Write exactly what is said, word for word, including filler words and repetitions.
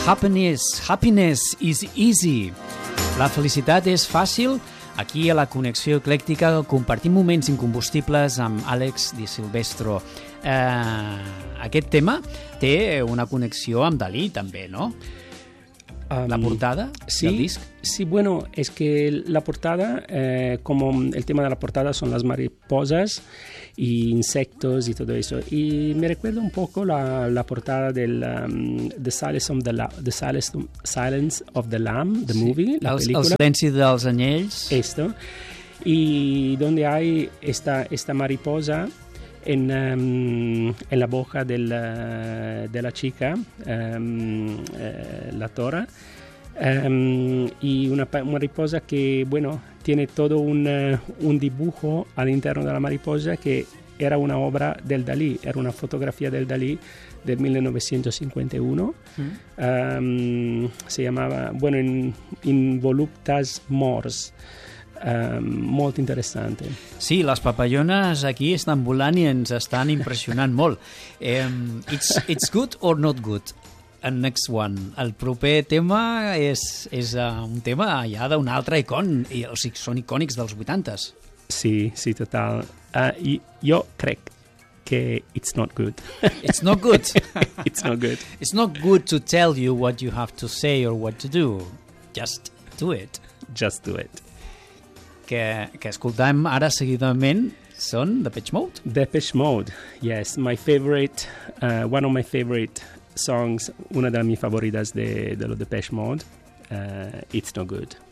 Happiness, happiness is easy. La felicitat és fàcil. Aquí a la Connexió Eclèctica compartim moments incombustibles amb Àlex Di Silvestro. Eh, aquest tema té una connexió amb Dalí també, no? Um, la portada sí, del disc. Sí, bueno, es que la portada, eh, como el tema de la portada son las mariposas y insectos y todo eso. Y me recuerda un poco la, la portada del um, The, Silence of the, La- the Silence, Silence of the Lamb, the Sí. movie, la el, película. El silenci dels anyells. Esto. Y donde hay esta, esta mariposa en, um, en la boca del, uh, de la chica, um, eh, la tora, um, y una pa- mariposa que, bueno, tiene todo un, uh, un dibujo al interno de la mariposa que era una obra del Dalí, era una fotografía del Dalí del mil novecento cincuenta y uno. Mm. Um, se llamava, bueno, in, in voluptas mors. Um, molt interessant. Sí, les papallones aquí estan volant i ens estan impressionant molt. Um, it's, it's good or not good? And next one. El proper tema és, és uh, un tema ja d'un altre icon, i, o sigui, són icònics dels vuitantes. Sí, sí, total. Uh, i, jo crec que it's not good. It's not good. It's not good. It's not good to tell you what you have to say or what to do. Just do it. Just do it. Que, que escoltem ara seguidament són Depeche Mode. Depeche Mode, yes, my favorite, uh, one of my favorite songs, una de mis favoritas de, de los Depeche Mode, uh, It's No Good.